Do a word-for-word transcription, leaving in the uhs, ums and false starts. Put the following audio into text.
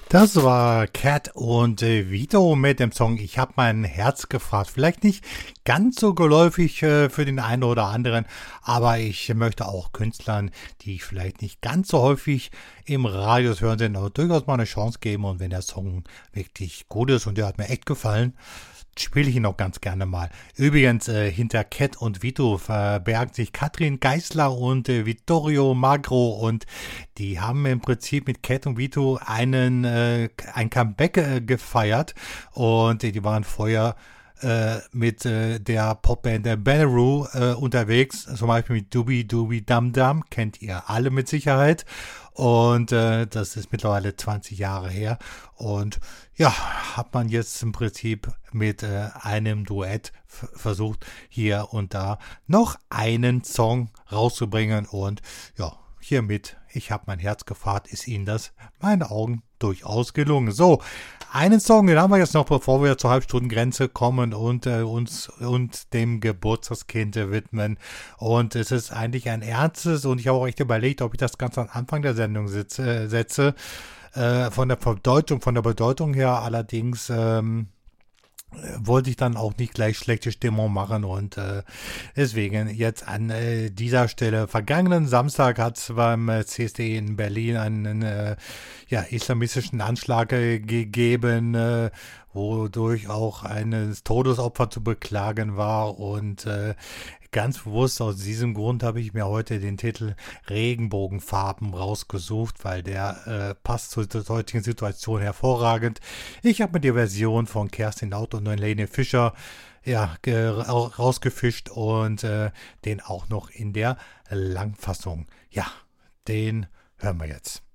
Das war Cat und äh, Vito mit dem Song Ich hab mein Herz gefragt. Vielleicht nicht ganz so geläufig äh, für den einen oder anderen, aber ich möchte auch Künstlern, die ich vielleicht nicht ganz so häufig im Radio hören sind, auch durchaus mal eine Chance geben. Und wenn der Song wirklich gut ist und der hat mir echt gefallen, spiele ich ihn auch ganz gerne mal. Übrigens, äh, hinter Cat und Vito verbergen sich Katrin Geisler und äh, Vittorio Magro und die haben im Prinzip mit Cat und Vito einen, äh, ein Comeback äh, gefeiert und äh, die waren vorher äh, mit äh, der Popband der Bonnaroo äh, unterwegs, zum Beispiel mit Dubi Dubi Dum Dum, kennt ihr alle mit Sicherheit. Und äh, das ist mittlerweile zwanzig Jahre her. Und ja, hat man jetzt im Prinzip mit äh, einem Duett f- versucht, hier und da noch einen Song rauszubringen. Und ja, hiermit, ich habe mein Herz gefragt, ist Ihnen das, meinen Augen, durchaus gelungen. So, einen Song, den haben wir jetzt noch, bevor wir zur Halbstundengrenze kommen und äh, uns und dem Geburtstagskind äh, widmen. Und es ist eigentlich ein ernstes und ich habe auch echt überlegt, ob ich das ganz am Anfang der Sendung sitze, äh, setze. Äh, von der Bedeutung, von der Bedeutung her allerdings ähm, wollte ich dann auch nicht gleich schlechte Stimmung machen und äh, deswegen jetzt an äh, dieser Stelle. Vergangenen Samstag hat es beim äh, C S D in Berlin einen äh, ja, islamistischen Anschlag äh, gegeben, äh, wodurch auch ein Todesopfer zu beklagen war und äh, ganz bewusst aus diesem Grund habe ich mir heute den Titel Regenbogenfarben rausgesucht, weil der äh, passt zur, zur heutigen Situation hervorragend. Ich habe mir die Version von Kerstin Laut und Helene Fischer ja, ge- ra- rausgefischt und äh, den auch noch in der Langfassung. Ja, den hören wir jetzt.